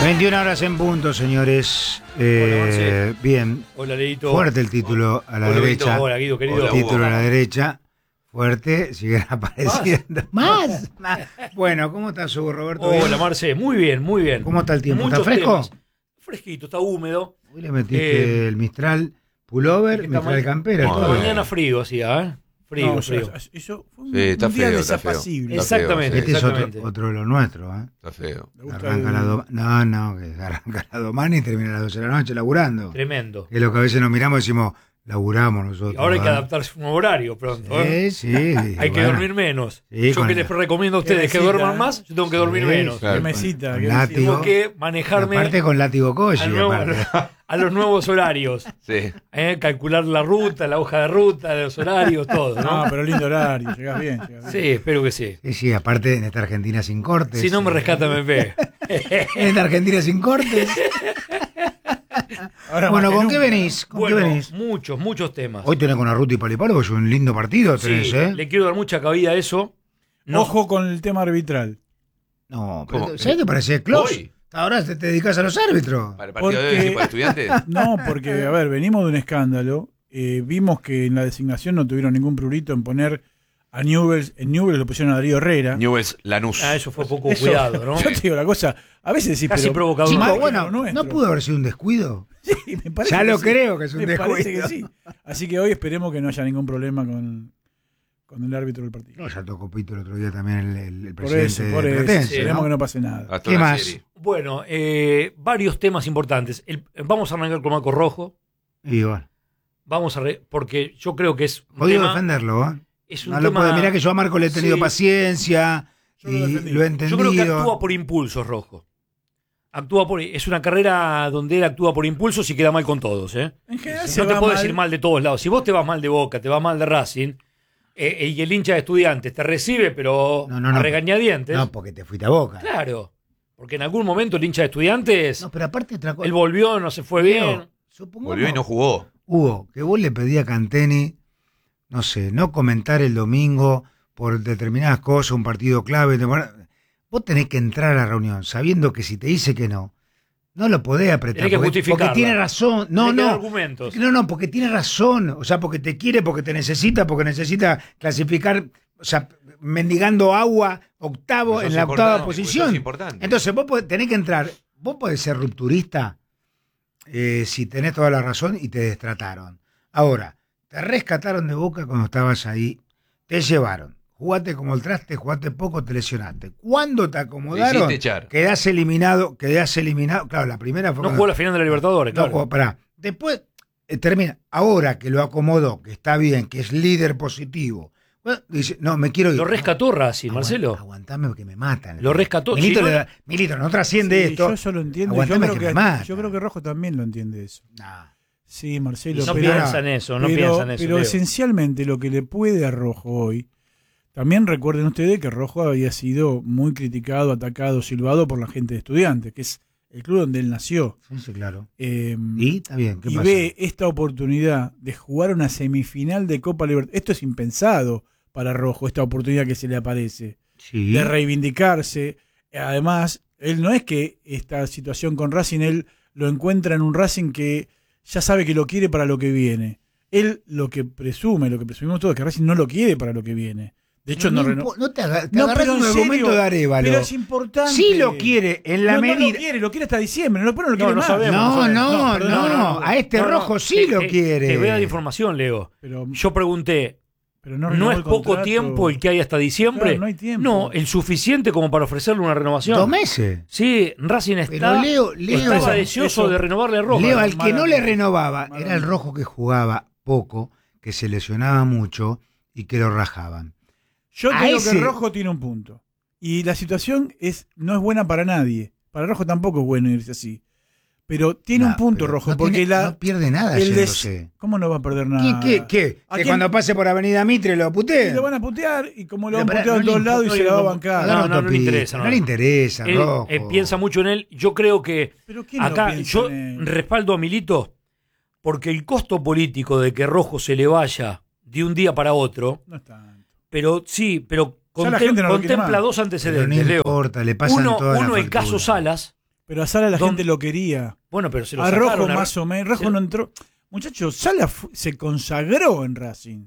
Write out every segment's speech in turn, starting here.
21 horas en punto, señores. Bien. Hola, Leito. Fuerte el título a la Hola, derecha. Leito. Hola, Guido, querido. El título a la derecha. Fuerte, siguen apareciendo. ¿Más? Bueno, ¿cómo estás, Hugo Roberto? Hola, Marce. Muy bien, muy bien. ¿Cómo está el tiempo? Muchos ¿Está fresco? temas. Fresquito, está húmedo. Hoy le metiste el Mistral pullover, Mistral campera. Esta todo. mañana frío hacía, ¿eh? Frío, frío. Eso fue Sí, está un día feo, está desapacible. feo. Exactamente, Este es exactamente. otro de los nuestros, ¿eh? Está feo. Me gusta Arranca que arranca la domana y termina a las 12 de la noche laburando. Tremendo. Que es lo que a veces nos miramos y decimos, laburamos nosotros. Y ahora hay que ¿eh? adaptarse a un horario pronto, ¿eh? Sí. Hay que bueno. dormir menos. Sí, Yo con que la- les recomiendo a ustedes que mesita, duerman más, yo tengo que dormir Sí, menos. claro. Qué mesita, Con qué látigo. mesita. Tengo que manejarme Aparte con látigo Koji, al nuevo- aparte. a los nuevos horarios. Sí. Calcular la ruta, la hoja de ruta, los horarios, todo, No, ¿no? pero lindo horario, llegás bien. Sí, espero que sí. Sí, aparte en esta Argentina sin cortes. Si no me rescata MP. En esta Argentina sin cortes. Ahora Bueno, más que ¿con qué nunca. venís? ¿Con Bueno, qué venís? muchos temas. Hoy tenés con Arruti y Palipalo, es un lindo partido, Sí, tenés, ¿eh? le quiero dar mucha cabida a eso. No, Ojo con el tema arbitral. No, ¿Cómo? pero ¿sabés qué parece Clos? Hoy. Ahora te dedicas a los árbitros. Para el partido de hoy, Porque- sí, para estudiantes. No, porque, a ver, venimos de un escándalo. Vimos que en la designación no tuvieron ningún prurito en poner a Newell's. En Newell's lo pusieron a Darío Herrera. Newell's Lanús. eso fue poco Eso- cuidado, ¿no? Yo te digo la cosa, a veces sí, Casi pero... provocador. Chicos, Marquen bueno, lo nuestro. ¿no pudo haber sido un descuido? Sí, me parece Ya que lo sí. creo que es un Me descuido. parece que sí. Así que hoy esperemos que no haya ningún problema con el árbitro del partido. No, ya tocó Pito el otro día también el Por presidente eso, por de eso. Platense, Esperemos ¿no? que no pase nada. Hasta ¿Qué una más? serie. Bueno, varios temas importantes. Vamos a arrancar con Marco Rojo. Y bueno, Porque yo creo que es un jodido tema. defenderlo, ¿eh? Es un No lo tema- puede. Mirá que yo a Marco le he tenido Sí. paciencia Yo lo y defendí. lo he entendido. Yo creo que actúa por impulsos, Rojo. Es una carrera donde él actúa por impulsos y queda mal con todos, ¿eh? En general No te puedes ir mal de todos lados. Si vos te vas mal de Boca, te vas mal de Racing, y el hincha de Estudiantes te recibe, pero No. a regañadientes. No, porque te fuiste a Boca. Claro. Porque en algún momento el hincha de Estudiantes, No, pero aparte otra cosa. él volvió, no se fue bien. Supongamos, Volvió y no jugó. Hugo, que vos le pedí a Canteni, no sé, no comentar el domingo por determinadas cosas, un partido clave. Vos tenés que entrar a la reunión sabiendo que si te dice que no lo podés apretar. Tenés que justificarla. Porque tiene razón. Hay que dar No. argumentos. No, porque tiene razón. O sea, porque te quiere, porque te necesita, clasificar, o sea, mendigando agua, octavo, Eso en es la octava importante, eso posición. es importante. Entonces vos tenés que entrar, vos podés ser rupturista si tenés toda la razón y te destrataron. Ahora, te rescataron de Boca cuando estabas ahí, te llevaron, jugaste como el traste, jugaste poco, te lesionaste. Cuando te acomodaron, hiciste echar. quedás eliminado, claro, la primera fue No cuando- jugó la final de la Libertadores, no claro. jugó, pará. Después termina, ahora que lo acomodó, que está bien, que es líder positivo, bueno, dice, no, me quiero ir. Lo rescató Racing, Aguant- Marcelo. Aguantame que me matan. Lo rescató. Milito, Sí, Milito, no trasciende Sí, esto. yo eso lo entiendo. Aguantame que me mata. Yo creo que Rojo también lo entiende eso. Nah. Sí, Marcelo. No pero, piensa en eso, no pero- piensa en eso. pero Leo. esencialmente lo que le puede a Rojo hoy, también recuerden ustedes que Rojo había sido muy criticado, atacado, silbado por la gente de Estudiantes, que es el club donde él nació. Sí, claro. Eh, Y está bien, ¿qué y pasa? ve esta oportunidad de jugar una semifinal de Copa Libertadores. Esto es impensado para Rojo, esta oportunidad que se le aparece. Sí. De reivindicarse. Además, él no es que esta situación con Racing, él lo encuentra en un Racing que ya sabe que lo quiere para lo que viene. Él lo que presumimos todos, es que Racing no lo quiere para lo que viene. De hecho, no renovó. No te agarras pero un en argumento serio, de Arevalo. pero es importante. Sí lo quiere, en la no, medida. No lo quiere hasta diciembre. No lo quiere No más. sabemos. No, a este No, Rojo sí lo quiere. Te voy a dar información, Leo. Pero, Yo pregunté, pero ¿no renovó es el poco contrato. tiempo el que hay hasta diciembre? Claro, no hay tiempo. No, el suficiente como para ofrecerle una renovación. 2 meses. Sí, Racing está, Leo, está deseoso eso- de renovarle a Rojo. Leo, al que mala no le mía. renovaba Mala era el mía. Rojo que jugaba poco, que se lesionaba mucho y que lo rajaban. Yo A creo ese- que Rojo tiene un punto. Y la situación no es buena para nadie. Para Rojo tampoco es bueno irse así. Pero tiene un Nah, punto, pero Rojo, no porque tiene- no pierde nada el yéndose. ¿Cómo no va a perder nada? ¿Qué? ¿A Que quién? cuando pase por Avenida Mitre lo Y puteen. lo van a putear, y como lo han Pero puteado en no todos le lados y importa, se la va a no, bancar. no, no le Autopista, interesa, no le interesa, Él Rojo. piensa mucho en él. Yo creo que Pero ¿quién no acá piensa yo en él? respaldo a Milito porque el costo político de que Rojo se le vaya de un día para otro, No es tanto. pero sí, pero Ya la gente no lo quiere contempla más. dos Pero antecedentes, no Leo. importa, le pasan todas las Uno el facturas. caso Salas, Pero a Sala la Don- gente lo quería. Bueno, pero se lo A sacaron. Rojo más o menos. Rojo no entró. Muchachos, Sala se consagró en Racing.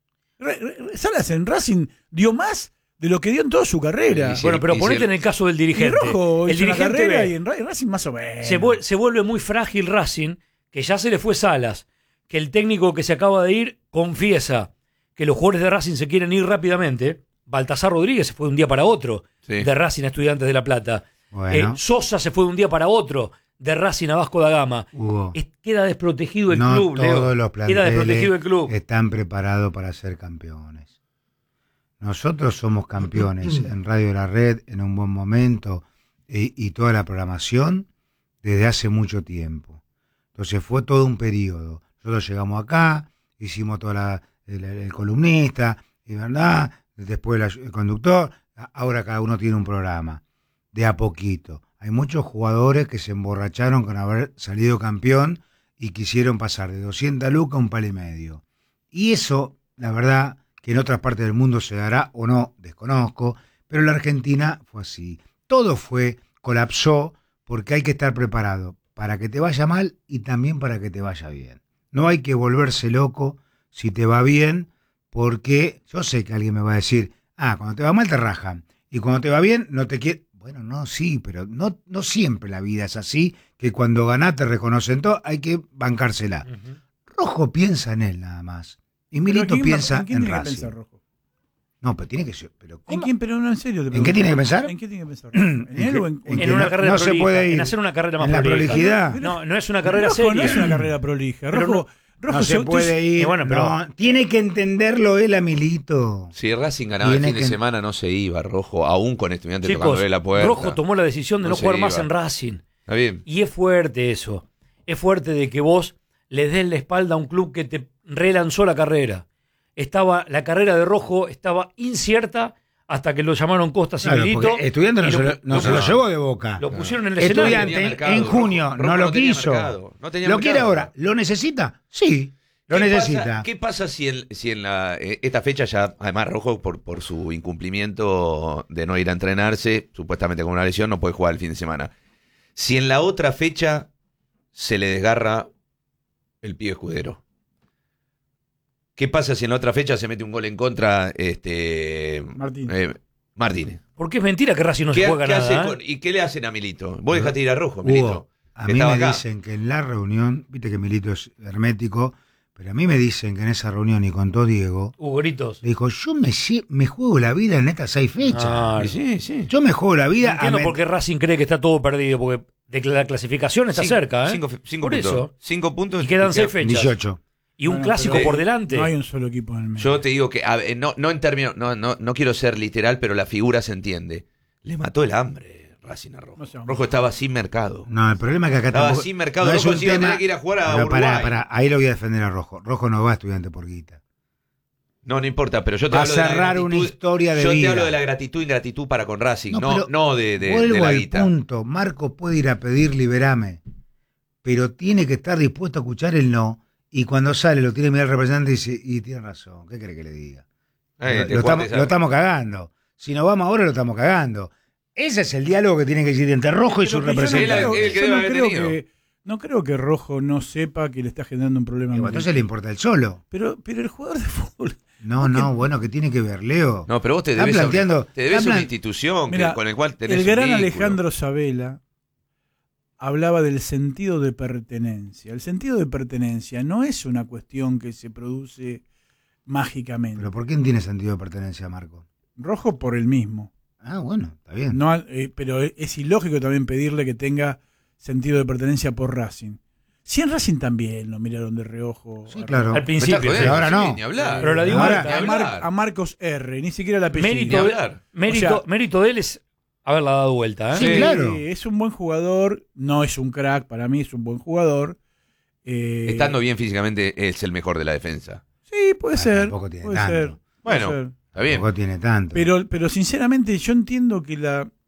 Salas en Racing dio más de lo que dio en toda su carrera. Sí, Bueno, pero y ponete si- en el caso del Y dirigente. Rojo El hizo una dirigente carrera ve, y en Racing más o menos. se vuelve muy frágil Racing, que ya se le fue Salas, que el técnico que se acaba de ir confiesa que los jugadores de Racing se quieren ir rápidamente. Baltasar Rodríguez se fue de un día para otro Sí. de Racing a Estudiantes de La Plata. Bueno, Sosa se fue de un día para otro de Racing a Vasco da Gama. Hugo, Queda desprotegido el no club, Leo. todos los Queda desprotegido el club. planteles están preparados para ser campeones. Nosotros somos campeones en Radio La Red en un buen momento y toda la programación desde hace mucho tiempo. Entonces fue todo un periodo. Nosotros llegamos acá, hicimos toda el columnista, y verdad, después el conductor, ahora cada uno tiene un programa. De a poquito. Hay muchos jugadores que se emborracharon con haber salido campeón y quisieron pasar de 200 lucas a un palo y medio. Y eso, la verdad, que en otras partes del mundo se dará o no, desconozco, pero en la Argentina fue así. Todo colapsó porque hay que estar preparado para que te vaya mal y también para que te vaya bien. No hay que volverse loco si te va bien, porque yo sé que alguien me va a decir, cuando te va mal te rajan, y cuando te va bien no te quiere. Bueno, no, sí, pero no siempre la vida es así, que cuando ganás te reconocen todo, hay que bancársela. Ujú. Rojo piensa en él nada más. Y Pero Milito piensa ¿en quién en tiene que Racing. pensar Rojo? No, pero tiene que ser. Pero ¿En ¿cómo? quién? Pero no, en serio. ¿En qué tiene que pensar? ¿En qué tiene que pensar? ¿En él o en En En que una no- carrera no se prolija, puede ir. en hacer una carrera más En la prolija. prolijidad. No es una carrera Rojo seria. no es una carrera prolija. Pero Rojo No se puede ir. Y bueno, pero- no, tiene que entenderlo él a Milito. Si Racing ganaba el Tiene fin de que- semana, no se iba, Rojo, aún con Estudiantes Chicos, tocándole la puerta. Rojo tomó la decisión de No no se jugar más iba. en Racing. Está bien. Y es fuerte eso. Es fuerte de que vos le des la espalda a un club que te relanzó la carrera. La carrera de Rojo estaba incierta hasta que lo llamaron Costas y Claro, Milito. porque Estudiante y no se lo no. llevó de Boca. Lo pusieron en el Estudiante escenario. en junio no lo tenía quiso. mercado, no tenía ¿Lo mercado. quiere ahora? ¿Lo necesita? Sí, lo ¿Qué necesita. pasa- ¿Qué pasa si en esta fecha ya, además Rojo, por su incumplimiento de no ir a entrenarse, supuestamente con una lesión, no puede jugar el fin de semana? Si en la otra fecha se le desgarra el pie escudero, ¿qué pasa si en la otra fecha se mete un gol en contra Martínez. Martínez? Porque es mentira que Racing no se ¿Qué, juega qué hace nada. ¿Y qué le hacen a Milito? Vos dejate ir a Rojo, Milito. Hugo, a que mí me estaba acá. dicen que en la reunión, viste que Milito es hermético, pero a mí me dicen que en esa reunión y contó Diego, Hugo Gritos. le dijo, yo me juego la vida en estas 6 fechas. Ah, Sí, sí. Yo me juego la vida entiendo por qué Racing cree que está todo perdido, porque de la clasificación está cerca, ¿eh? Cinco Por puntos. eso. 5 puntos. Y quedan 6 fechas. 18. Y un Bueno, clásico pero por delante. No hay un solo equipo en el medio. Yo te digo que, no en términos, no quiero ser literal, pero la figura se entiende. Le mató el hambre Racing a Rojo. No sé, Rojo estaba sin mercado. No, el problema es que acá Estaba tampoco... sin mercado. no es Rojo un encima tema- tenía que ir a jugar a Pero Uruguay. pará, ahí lo voy a defender a Rojo. Rojo no va a Estudiante por guita. No importa, pero yo te Va a hablo de la cerrar una gratitud. historia de Yo vida. te hablo de la gratitud e ingratitud para con Racing, pero no de vuelvo la al guita. punto. Marco puede ir a pedir liberame, pero tiene que estar dispuesto a escuchar el no. Y cuando sale lo tiene que mirar el representante y dice, y tiene razón, ¿qué cree que le diga? Te Lo jugaste estamos, lo estamos cagando. Si nos vamos ahora lo estamos cagando. Ese es el diálogo que tiene que existir entre Rojo y su Pero que yo representante. creo- él que yo debe no haber creo tenido. no creo que Rojo no sepa que le está generando un problema. a Bueno, Milito. entonces le importa el solo. Pero el jugador de fútbol. No, bueno, ¿qué tiene que ver, Leo? No, pero vos te Está debes, planteando- te debes está una plan- institución Mira, con el cual tenés El un gran vínculo. Alejandro Sabela hablaba del sentido de pertenencia. El sentido de pertenencia no es una cuestión que se produce mágicamente. ¿Pero por quién tiene sentido de pertenencia, Marco? Rojo por el mismo. Ah, bueno, está bien. No, pero es ilógico también pedirle que tenga sentido de pertenencia por Racing. Si en Racing también lo miraron de reojo. Sí, claro. Al Me estás principio. jodiendo, pero ahora sí, no. Ni hablar. Pero la digo Ahora- Ni A, hablar. a Marcos R, ni siquiera el apellido. Ni Mérito, hablar. mérito de él es haberla dado vuelta, ¿eh? Sí, claro. Es un buen jugador, no es un crack, para mí es un buen jugador. Estando bien físicamente es el mejor de la defensa. Sí, puede ser. tampoco tiene puede tanto. ser, puede Bueno, ser. Está bien. Tampoco tiene tanto. Pero sinceramente yo entiendo que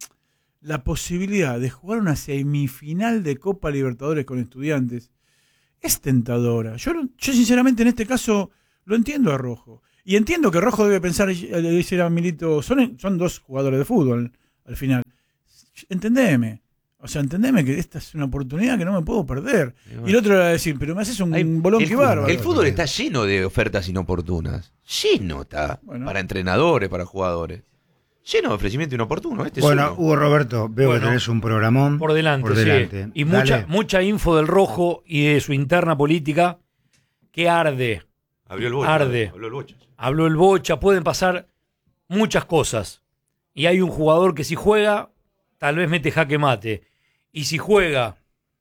la posibilidad de jugar una semifinal de Copa Libertadores con Estudiantes es tentadora. Yo sinceramente en este caso lo entiendo a Rojo. Y entiendo que Rojo debe pensar, le dice a Milito, son dos jugadores de fútbol al final. Entendeme. O sea, entendeme que esta es una oportunidad que no me puedo perder. Y bueno. Y el otro le va a decir, pero me haces un Hay- bolón el que fútbol- bárbaro. El fútbol está lleno de ofertas inoportunas. Lleno está. Bueno. Para entrenadores, para jugadores. Lleno de ofrecimientos inoportunos. Este es Bueno, uno. Hugo Roberto, veo Bueno, que tenés un programón. Por delante, sí. Y Dale. mucha info del Rojo y de su interna política que arde. Abrió el Bocha. arde. Habló el Bocha. Habló el Bocha, pueden pasar muchas cosas. Y hay un jugador que si juega, tal vez mete jaque mate. Y si juega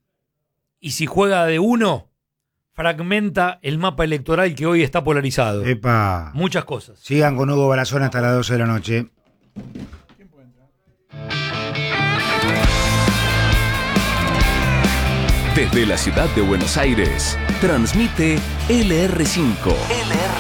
de uno, fragmenta el mapa electoral que hoy está polarizado. Epa. Muchas cosas. Sigan con Hugo Balazón hasta las 12 de la noche. Desde la ciudad de Buenos Aires, transmite LR5.